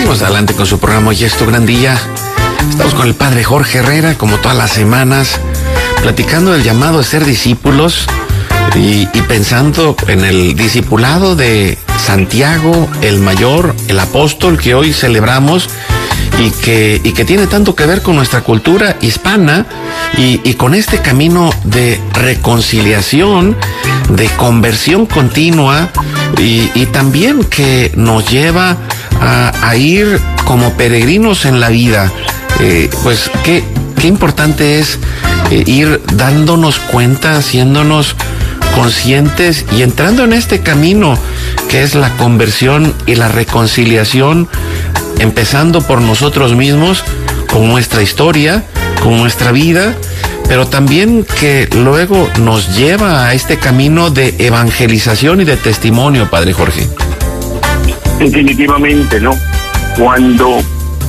Seguimos adelante con su programa Hoy es tu gran día. Estamos con el padre Jorge Herrera, como todas las semanas, platicando del llamado a ser discípulos y pensando en el discipulado de Santiago, el mayor, el apóstol que hoy celebramos y que tiene tanto que ver con nuestra cultura hispana y con este camino de reconciliación, de conversión continua y también que nos lleva a ir como peregrinos en la vida. Pues qué importante es ir dándonos cuenta, haciéndonos conscientes y entrando en este camino que es la conversión y la reconciliación, empezando por nosotros mismos, con nuestra historia, con nuestra vida, pero también que luego nos lleva a este camino de evangelización y de testimonio, Padre Jorge. Definitivamente, ¿no? Cuando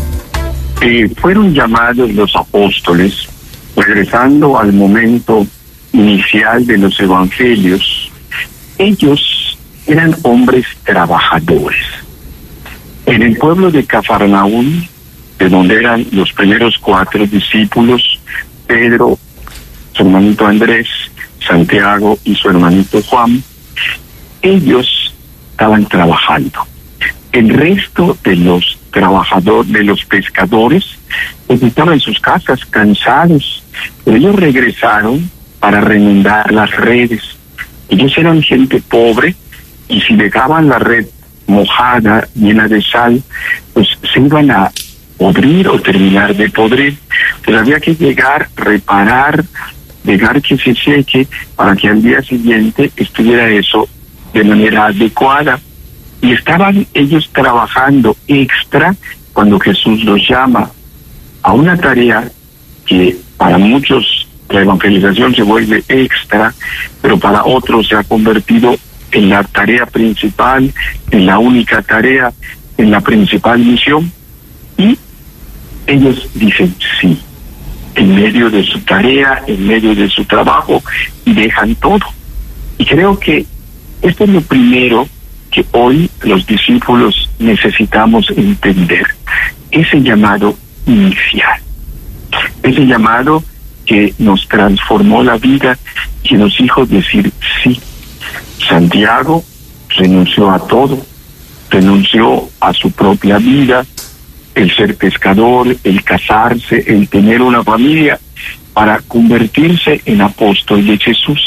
fueron llamados los apóstoles, regresando al momento inicial de los evangelios, ellos eran hombres trabajadores. En el pueblo de Cafarnaúm, de donde eran los primeros 4 discípulos, Pedro, su hermanito Andrés, Santiago y su hermanito Juan, ellos estaban trabajando. El resto de los trabajadores, de los pescadores, pues estaban en sus casas cansados, pero ellos regresaron para remendar las redes. Ellos eran gente pobre y si dejaban la red mojada, llena de sal, pues se iban a podrir o terminar de podrir. Pero había que llegar, reparar, dejar que se seque para que al día siguiente estuviera eso de manera adecuada. Y estaban ellos trabajando extra cuando Jesús los llama a una tarea que para muchos la evangelización se vuelve extra, pero para otros se ha convertido en la tarea principal, en la única tarea, en la principal misión. Y ellos dicen sí, en medio de su tarea, en medio de su trabajo, y dejan todo. Y creo que esto es lo primero que hoy los discípulos necesitamos entender, ese llamado inicial, ese llamado que nos transformó la vida, que nos hizo decir sí. Santiago renunció a todo, renunció a su propia vida, el ser pescador, el casarse, el tener una familia, para convertirse en apóstol de Jesús.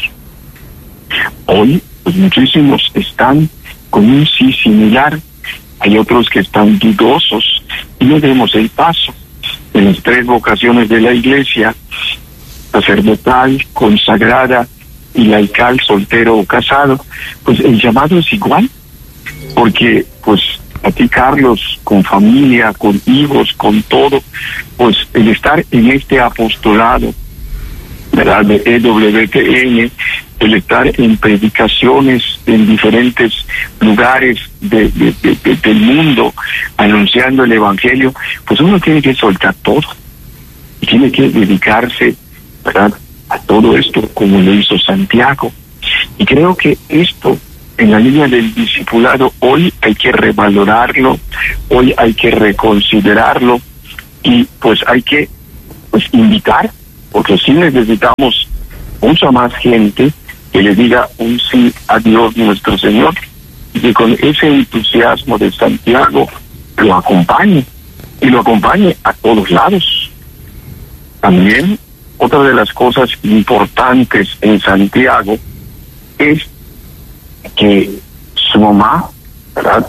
Hoy, pues muchísimos están con un sí similar, hay otros que están dudosos y no demos el paso. En las 3 vocaciones de la Iglesia, sacerdotal, consagrada y laical, soltero o casado, pues el llamado es igual, porque pues a ti, Carlos, con familia, con hijos, con todo, pues el estar en este apostolado, ¿verdad?, de EWTN, el estar en predicaciones en diferentes lugares del mundo, anunciando el Evangelio, pues uno tiene que soltar todo y tiene que dedicarse, ¿verdad?, a todo esto como lo hizo Santiago. Y creo que esto, en la línea del discipulado, hoy hay que revalorarlo, hoy hay que reconsiderarlo y pues hay que invitar, porque sí necesitamos mucha más gente que le diga un sí a Dios nuestro Señor y que con ese entusiasmo de Santiago lo acompañe y lo acompañe a todos lados. También otra de las cosas importantes en Santiago es que su mamá, ¿verdad?,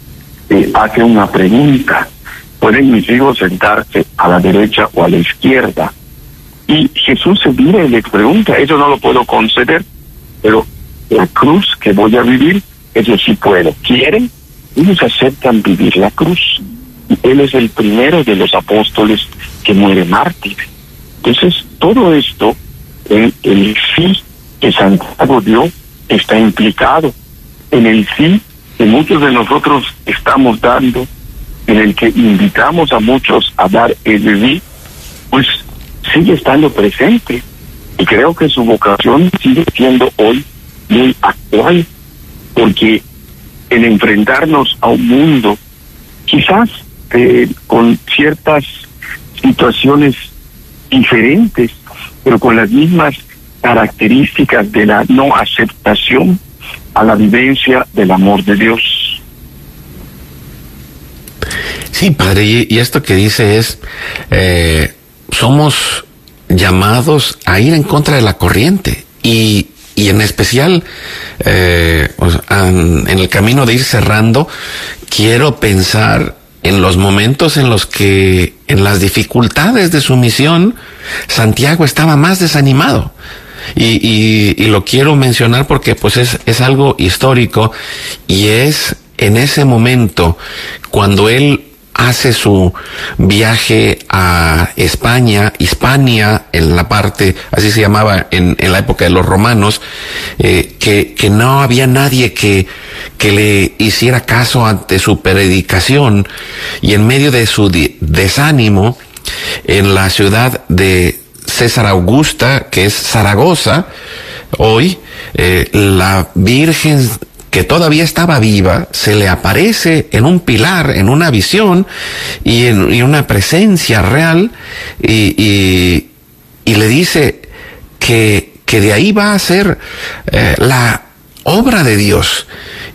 hace una pregunta: ¿pueden mis hijos sentarse a la derecha o a la izquierda? Y Jesús se mira y les pregunta: eso no lo puedo conceder, pero la cruz que voy a vivir, eso sí puedo. ¿Quieren? Ellos aceptan vivir la cruz. Y Él es el primero de los apóstoles que muere mártir. Entonces, todo esto, en el sí que Santiago dio, está implicado. En el sí que muchos de nosotros estamos dando, en el que invitamos a muchos a dar el sí, pues sigue estando presente. Y creo que su vocación sigue siendo hoy muy actual, porque el enfrentarnos a un mundo quizás con ciertas situaciones diferentes, pero con las mismas características de la no aceptación a la vivencia del amor de Dios. Sí, padre, y esto que dice es, somos llamados a ir en contra de la corriente y en especial en el camino de ir cerrando, quiero pensar en los momentos en los que, en las dificultades de su misión, Santiago estaba más desanimado. Y lo quiero mencionar porque pues es algo histórico, y es en ese momento cuando él hace su viaje a España, Hispania, en la parte, así se llamaba en la época de los romanos, que no había nadie que le hiciera caso ante su predicación, y en medio de su desánimo, en la ciudad de César Augusta, que es Zaragoza, hoy, la Virgen, que todavía estaba viva, se le aparece en un pilar, en una visión y en una presencia real, y le dice que de ahí va a ser la obra de Dios,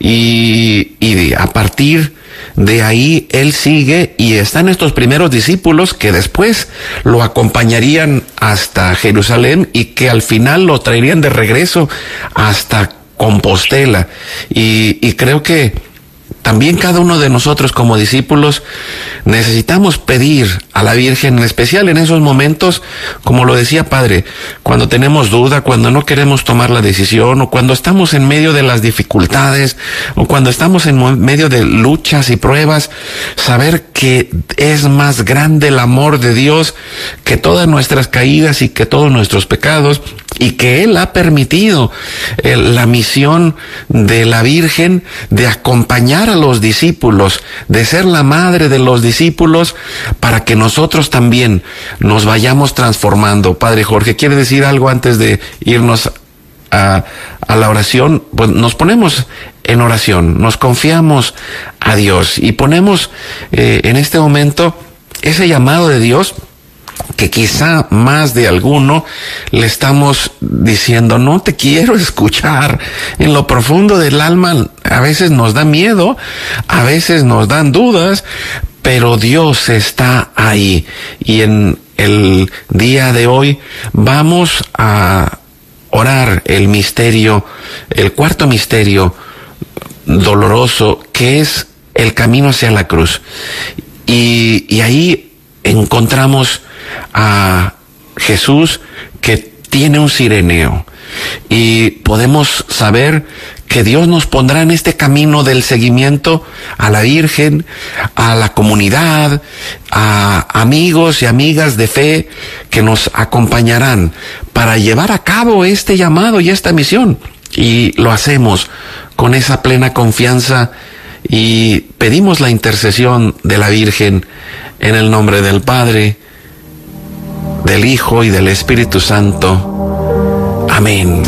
y a partir de ahí él sigue, y están estos primeros discípulos que después lo acompañarían hasta Jerusalén y que al final lo traerían de regreso hasta Compostela. Y creo que también cada uno de nosotros como discípulos necesitamos pedir a la Virgen, en especial en esos momentos, como lo decía Padre, cuando tenemos duda, cuando no queremos tomar la decisión, o cuando estamos en medio de las dificultades, o cuando estamos en medio de luchas y pruebas, saber que es más grande el amor de Dios que todas nuestras caídas y que todos nuestros pecados, y que Él ha permitido la misión de la Virgen de acompañar a los discípulos, de ser la madre de los discípulos, para que nosotros también nos vayamos transformando. Padre Jorge, ¿quiere decir algo antes de irnos a la oración? Pues nos ponemos en oración, nos confiamos a Dios y ponemos en este momento ese llamado de Dios, que quizá más de alguno le estamos diciendo: no te quiero escuchar. En lo profundo del alma a veces nos da miedo, a veces nos dan dudas, pero Dios está ahí. Y en el día de hoy vamos a orar el misterio, el cuarto misterio doloroso, que es el camino hacia la cruz. Y ahí encontramos a Jesús, que tiene un cireneo, y podemos saber que Dios nos pondrá en este camino del seguimiento a la Virgen, a la comunidad, a amigos y amigas de fe que nos acompañarán para llevar a cabo este llamado y esta misión. Y lo hacemos con esa plena confianza y pedimos la intercesión de la Virgen en el nombre del Padre, del Hijo y del Espíritu Santo. Amén.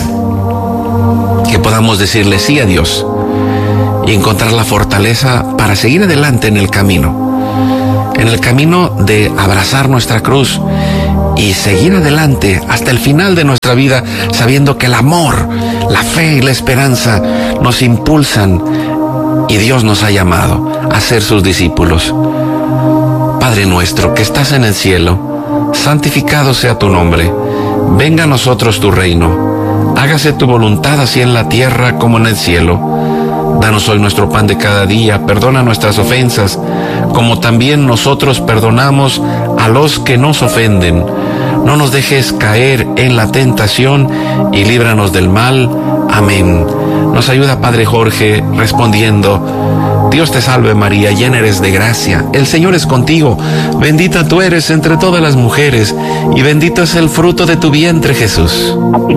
Que podamos decirle sí a Dios y encontrar la fortaleza para seguir adelante en el camino de abrazar nuestra cruz y seguir adelante hasta el final de nuestra vida, sabiendo que el amor, la fe y la esperanza nos impulsan, y Dios nos ha llamado a ser sus discípulos. Padre nuestro que estás en el cielo, santificado sea tu nombre. Venga a nosotros tu reino. Hágase tu voluntad así en la tierra como en el cielo. Danos hoy nuestro pan de cada día. Perdona nuestras ofensas, como también nosotros perdonamos a los que nos ofenden. No nos dejes caer en la tentación y líbranos del mal. Amén. Nos ayuda Padre Jorge respondiendo: Dios te salve María, llena eres de gracia, el Señor es contigo, bendita tú eres entre todas las mujeres, y bendito es el fruto de tu vientre, Jesús.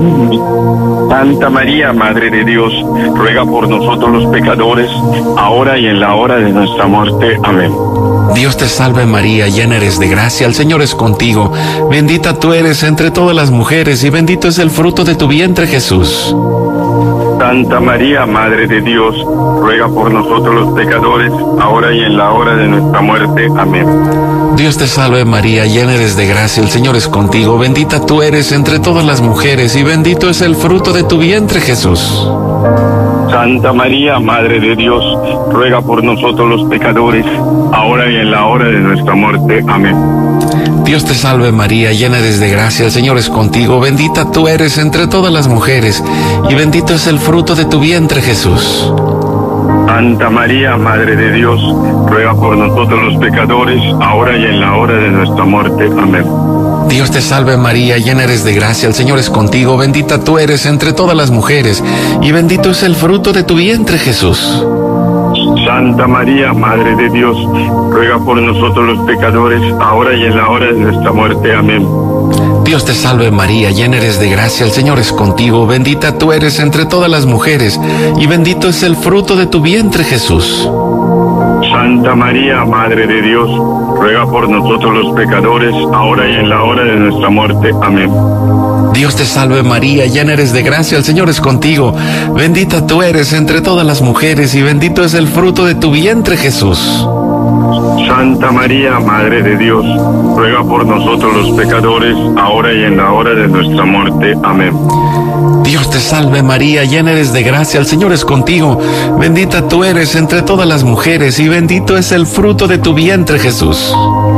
Santa María, Madre de Dios, ruega por nosotros los pecadores, ahora y en la hora de nuestra muerte. Amén. Dios te salve María, llena eres de gracia, el Señor es contigo, bendita tú eres entre todas las mujeres, y bendito es el fruto de tu vientre, Jesús. Santa María, Madre de Dios, ruega por nosotros los pecadores, ahora y en la hora de nuestra muerte. Amén. Dios te salve María, llena eres de gracia, el Señor es contigo, bendita tú eres entre todas las mujeres y bendito es el fruto de tu vientre, Jesús. Santa María, Madre de Dios, ruega por nosotros los pecadores, ahora y en la hora de nuestra muerte. Amén. Dios te salve María, llena eres de gracia, el Señor es contigo, bendita tú eres entre todas las mujeres y bendito es el fruto de tu vientre, Jesús. Santa María, Madre de Dios, ruega por nosotros los pecadores, ahora y en la hora de nuestra muerte. Amén. Dios te salve María, llena eres de gracia, el Señor es contigo, bendita tú eres entre todas las mujeres y bendito es el fruto de tu vientre, Jesús. Santa María, Madre de Dios, ruega por nosotros los pecadores, ahora y en la hora de nuestra muerte. Amén. Dios te salve María, llena eres de gracia, el Señor es contigo, bendita tú eres entre todas las mujeres y bendito es el fruto de tu vientre, Jesús. Santa María, Madre de Dios, ruega por nosotros los pecadores, ahora y en la hora de nuestra muerte. Amén. Dios te salve María, llena eres de gracia, el Señor es contigo, bendita tú eres entre todas las mujeres y bendito es el fruto de tu vientre, Jesús. Santa María, Madre de Dios, ruega por nosotros los pecadores, ahora y en la hora de nuestra muerte. Amén. Dios te salve María, llena eres de gracia, el Señor es contigo, bendita tú eres entre todas las mujeres y bendito es el fruto de tu vientre, Jesús.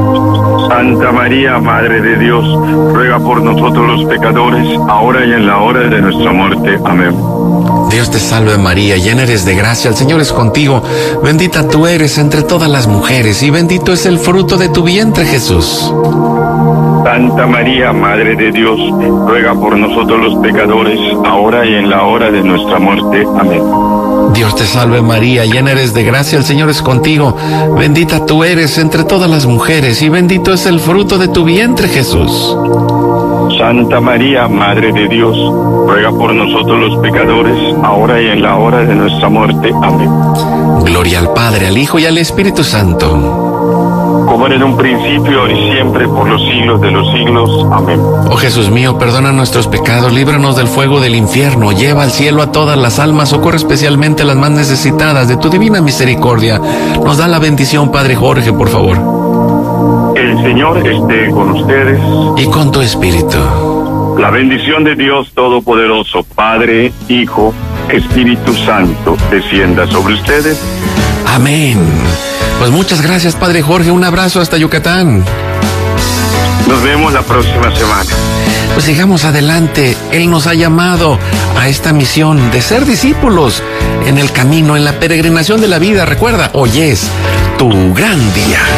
Santa María, Madre de Dios, ruega por nosotros los pecadores, ahora y en la hora de nuestra muerte. Amén. Dios te salve María, llena eres de gracia, el Señor es contigo, bendita tú eres entre todas las mujeres y bendito es el fruto de tu vientre, Jesús. Santa María, Madre de Dios, ruega por nosotros los pecadores, ahora y en la hora de nuestra muerte. Amén. Dios te salve María, llena eres de gracia, el Señor es contigo, bendita tú eres entre todas las mujeres y bendito es el fruto de tu vientre, Jesús. Santa María, Madre de Dios, ruega por nosotros los pecadores, ahora y en la hora de nuestra muerte. Amén. Gloria al Padre, al Hijo y al Espíritu Santo. Como era en un principio, y siempre, por los siglos de los siglos. Amén. Oh Jesús mío, perdona nuestros pecados, líbranos del fuego del infierno, lleva al cielo a todas las almas, socorre especialmente a las más necesitadas de tu divina misericordia. Nos da la bendición, Padre Jorge, por favor. El Señor esté con ustedes. Y con tu espíritu. La bendición de Dios Todopoderoso, Padre, Hijo, Espíritu Santo, descienda sobre ustedes. Amén. Pues muchas gracias, Padre Jorge. Un abrazo hasta Yucatán. Nos vemos la próxima semana. Pues sigamos adelante. Él nos ha llamado a esta misión de ser discípulos en el camino, en la peregrinación de la vida. Recuerda, hoy es tu gran día.